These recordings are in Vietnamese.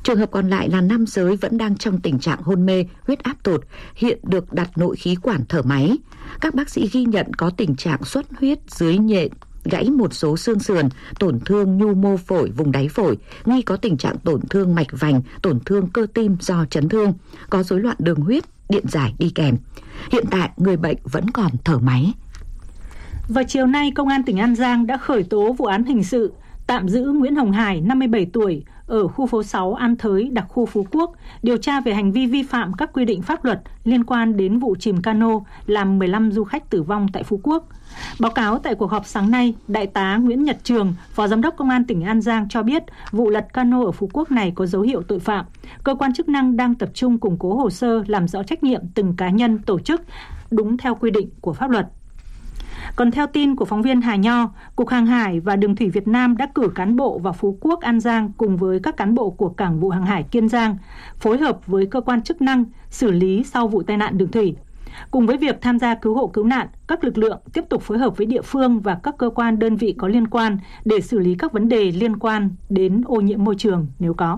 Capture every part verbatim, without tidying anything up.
Trường hợp còn lại là nam giới vẫn đang trong tình trạng hôn mê, huyết áp tụt, hiện được đặt nội khí quản thở máy. Các bác sĩ ghi nhận có tình trạng xuất huyết dưới nhện, gãy một số xương sườn, tổn thương nhu mô phổi vùng đáy phổi, nghi có tình trạng tổn thương mạch vành, tổn thương cơ tim do chấn thương, có rối loạn đường huyết, điện giải đi kèm. Hiện tại người bệnh vẫn còn thở máy. Vào chiều nay, Công an tỉnh An Giang đã khởi tố vụ án hình sự, tạm giữ Nguyễn Hồng Hải, năm mươi bảy tuổi, ở khu phố sáu An Thới, đặc khu Phú Quốc, điều tra về hành vi vi phạm các quy định pháp luật liên quan đến vụ chìm cano làm mười lăm du khách tử vong tại Phú Quốc. Báo cáo tại cuộc họp sáng nay, Đại tá Nguyễn Nhật Trường, Phó Giám đốc Công an tỉnh An Giang cho biết vụ lật cano ở Phú Quốc này có dấu hiệu tội phạm. Cơ quan chức năng đang tập trung củng cố hồ sơ, làm rõ trách nhiệm từng cá nhân, tổ chức đúng theo quy định của pháp luật. Còn theo tin của phóng viên Hà Nho, Cục Hàng hải và Đường thủy Việt Nam đã cử cán bộ vào Phú Quốc, An Giang cùng với các cán bộ của Cảng vụ Hàng hải Kiên Giang phối hợp với cơ quan chức năng xử lý sau vụ tai nạn đường thủy. Cùng với việc tham gia cứu hộ cứu nạn, các lực lượng tiếp tục phối hợp với địa phương và các cơ quan đơn vị có liên quan để xử lý các vấn đề liên quan đến ô nhiễm môi trường nếu có.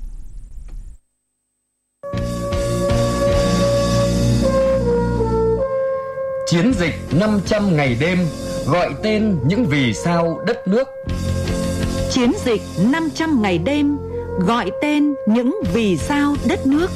Chiến dịch năm trăm ngày đêm gọi tên những vì sao đất nước. Chiến dịch năm trăm ngày đêm gọi tên những vì sao đất nước.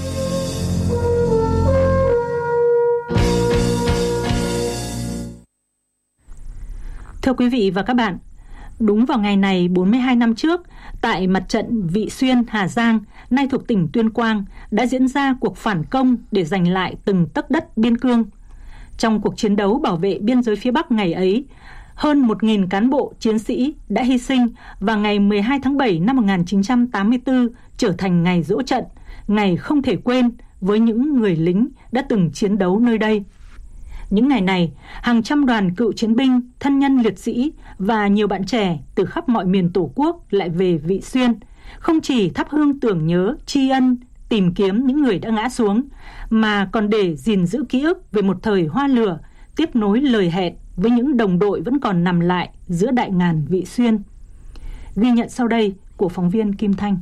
Thưa quý vị và các bạn, đúng vào ngày này bốn mươi hai năm trước, tại mặt trận Vị Xuyên, Hà Giang, nay thuộc tỉnh Tuyên Quang, đã diễn ra cuộc phản công để giành lại từng tấc đất biên cương. Trong cuộc chiến đấu bảo vệ biên giới phía Bắc ngày ấy, hơn một nghìn cán bộ chiến sĩ đã hy sinh và ngày mười hai tháng bảy năm một nghìn chín trăm tám mươi tư trở thành ngày dỗ trận, ngày không thể quên với những người lính đã từng chiến đấu nơi đây. Những ngày này, hàng trăm đoàn cựu chiến binh, thân nhân liệt sĩ và nhiều bạn trẻ từ khắp mọi miền Tổ quốc lại về Vị Xuyên, không chỉ thắp hương tưởng nhớ, tri ân, tìm kiếm những người đã ngã xuống, mà còn để gìn giữ ký ức về một thời hoa lửa, tiếp nối lời hẹn với những đồng đội vẫn còn nằm lại giữa đại ngàn Vị Xuyên. Ghi nhận sau đây của phóng viên Kim Thanh.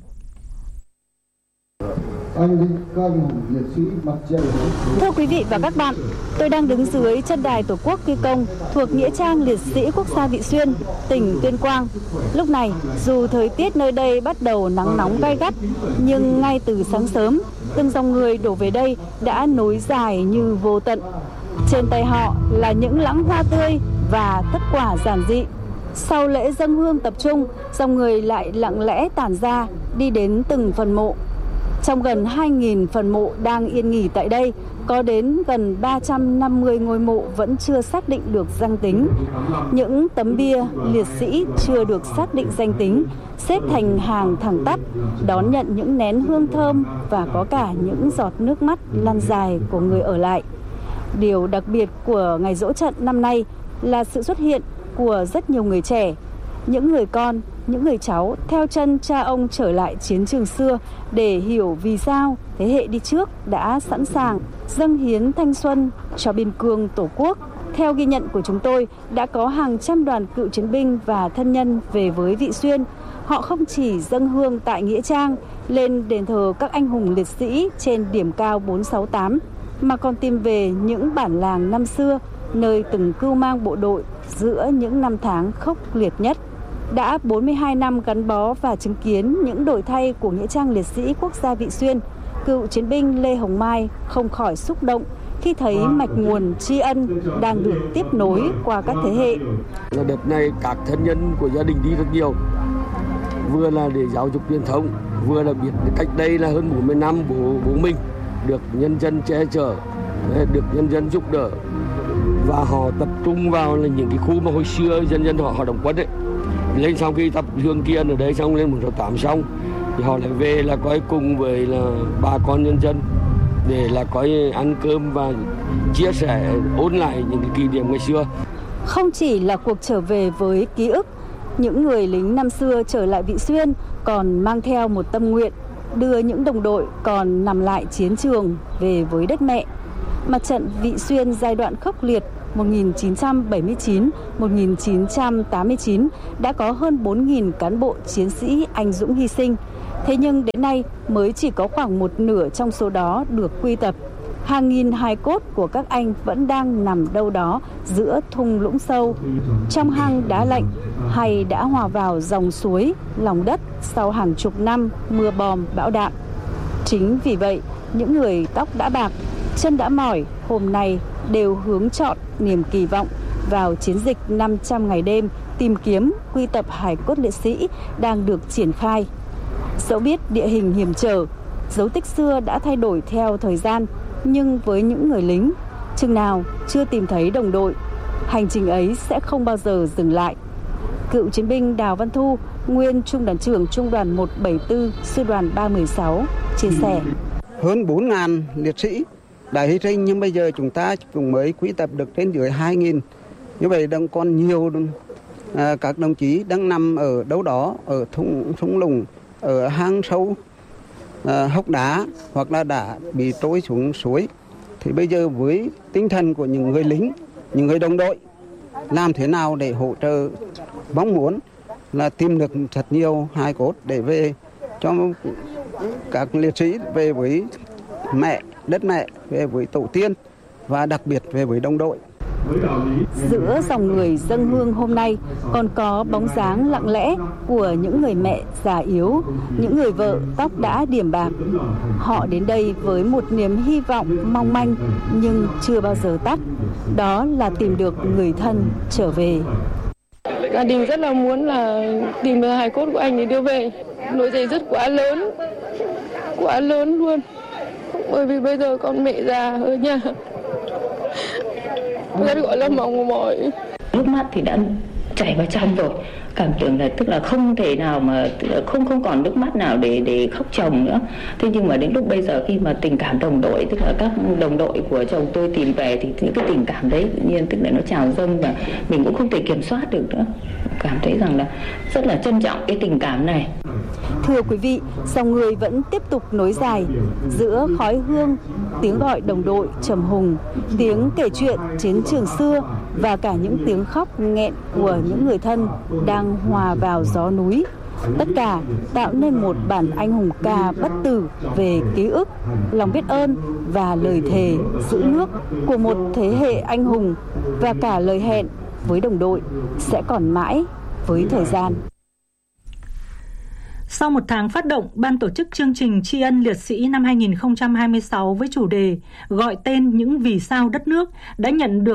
Thưa quý vị và các bạn, tôi đang đứng dưới chân đài Tổ quốc Ghi Công thuộc nghĩa trang liệt sĩ quốc gia Vị Xuyên, tỉnh Tuyên Quang. Lúc này, dù thời tiết nơi đây bắt đầu nắng nóng gay gắt, nhưng ngay từ sáng sớm, từng dòng người đổ về đây đã nối dài như vô tận. Trên tay họ là những lẵng hoa tươi và tất quả giản dị. Sau lễ dâng hương tập trung, dòng người lại lặng lẽ tản ra, đi đến từng phần mộ. Trong gần hai nghìn phần mộ đang yên nghỉ tại đây, có đến gần ba trăm năm mươi ngôi mộ vẫn chưa xác định được danh tính. Những tấm bia liệt sĩ chưa được xác định danh tính xếp thành hàng thẳng tắp, đón nhận những nén hương thơm và có cả những giọt nước mắt lăn dài của người ở lại. Điều đặc biệt của ngày dỗ trận năm nay là sự xuất hiện của rất nhiều người trẻ, những người con, những người cháu theo chân cha ông trở lại chiến trường xưa để hiểu vì sao thế hệ đi trước đã sẵn sàng dâng hiến thanh xuân cho biên cương Tổ quốc. Theo ghi nhận của chúng tôi, đã có hàng trăm đoàn cựu chiến binh và thân nhân về với Vị Xuyên. Họ không chỉ dâng hương tại nghĩa trang, lên đền thờ các anh hùng liệt sĩ trên điểm cao bốn sáu tám, mà còn tìm về những bản làng năm xưa, nơi từng cưu mang bộ đội giữa những năm tháng khốc liệt nhất. Đã bốn mươi hai năm gắn bó và chứng kiến những đổi thay của nghĩa trang liệt sĩ quốc gia Vị Xuyên, cựu chiến binh Lê Hồng Mai không khỏi xúc động khi thấy mạch nguồn tri ân đang được tiếp nối qua các thế hệ. Đợt này các thân nhân của gia đình đi rất nhiều, vừa là để giáo dục truyền thống, vừa là biết cách đây là hơn bốn mươi năm bố, bố mình được nhân dân che chở, được nhân dân giúp đỡ, và họ tập trung vào là những cái khu mà hồi xưa dân dân họ họ đóng quân đấy. Lên sau khi tập hương Kiên ở đấy xong, lên một sáu tám xong thì họ lại về là coi cùng với là bà con nhân dân để là coi ăn cơm và chia sẻ ôn lại những cái kỷ niệm ngày xưa. Không chỉ là cuộc trở về với ký ức, những người lính năm xưa trở lại Vị Xuyên còn mang theo một tâm nguyện đưa những đồng đội còn nằm lại chiến trường về với đất mẹ. Mặt trận Vị Xuyên giai đoạn khốc liệt một nghìn chín trăm bảy mươi chín đến một nghìn chín trăm tám mươi chín đã có hơn bốn nghìn cán bộ chiến sĩ anh dũng hy sinh. Thế nhưng đến nay mới chỉ có khoảng một nửa trong số đó được quy tập. Hàng nghìn hài cốt của các anh vẫn đang nằm đâu đó giữa thung lũng sâu, trong hang đá lạnh hay đã hòa vào dòng suối, lòng đất sau hàng chục năm mưa bom bão đạn. Chính vì vậy, những người tóc đã bạc, chân đã mỏi hôm nay đều hướng trọn niềm kỳ vọng vào chiến dịch năm trăm ngày đêm tìm kiếm quy tập hài cốt liệt sĩ đang được triển khai. Dẫu biết địa hình hiểm trở, dấu tích xưa đã thay đổi theo thời gian, nhưng với những người lính, chừng nào chưa tìm thấy đồng đội, hành trình ấy sẽ không bao giờ dừng lại. Cựu chiến binh Đào Văn Thu, nguyên trung đoàn trưởng trung đoàn một bảy tư, sư đoàn ba một sáu, chia sẻ. Hơn bốn nghìn liệt sĩ đã hy sinh, nhưng bây giờ chúng ta cũng mới quy tập được trên dưới hai nghìn. Như vậy đang còn nhiều à, các đồng chí đang nằm ở đâu đó, ở thung, thung lũng, ở hang sâu, à, hốc đá, hoặc là đã bị trôi xuống suối. Thì bây giờ với tinh thần của những người lính, những người đồng đội, làm thế nào để hỗ trợ, mong muốn là tìm được thật nhiều hài cốt để về cho các liệt sĩ, về với mẹ, đất mẹ, về với tổ tiên và đặc biệt về với đồng đội. Giữa dòng người dâng hương hôm nay còn có bóng dáng lặng lẽ của những người mẹ già yếu, những người vợ tóc đã điểm bạc. Họ đến đây với một niềm hy vọng mong manh nhưng chưa bao giờ tắt, đó là tìm được người thân trở về. Gia đình rất là muốn là tìm được hài cốt của anh để đưa về. Nỗi dây dứt quá lớn, quá lớn luôn. Bởi vì bây giờ con mẹ già ở nhà, rất gọi là mong mỏi. Nước mắt thì đã chảy vào trong rồi, cảm tưởng là tức là không thể nào mà không không còn nước mắt nào để để khóc chồng nữa. Thế nhưng mà đến lúc bây giờ khi mà tình cảm đồng đội, tức là các đồng đội của chồng tôi tìm về, thì những cái tình cảm đấy tự nhiên tức là nó trào dâng và mình cũng không thể kiểm soát được nữa. Cảm thấy rằng là rất là trân trọng cái tình cảm này. Thưa quý vị, dòng người vẫn tiếp tục nối dài giữa khói hương, tiếng gọi đồng đội trầm hùng, tiếng kể chuyện chiến trường xưa và cả những tiếng khóc nghẹn của những người thân đang hòa vào gió núi. Tất cả tạo nên một bản anh hùng ca bất tử về ký ức, lòng biết ơn và lời thề giữ nước của một thế hệ anh hùng, và cả lời hẹn với đồng đội sẽ còn mãi với thời gian. Sau một tháng phát động, Ban tổ chức chương trình tri ân liệt sĩ năm hai không hai sáu với chủ đề Gọi tên những vì sao đất nước đã nhận được